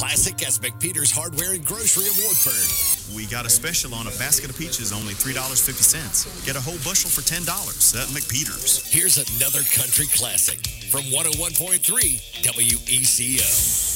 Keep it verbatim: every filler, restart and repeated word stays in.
Classic as McPeter's Hardware and Grocery of Wartburg. We got a special on a basket of peaches, only three dollars and fifty cents. Get a whole bushel for ten dollars at McPeter's. Here's another country classic from one oh one point three W E C O.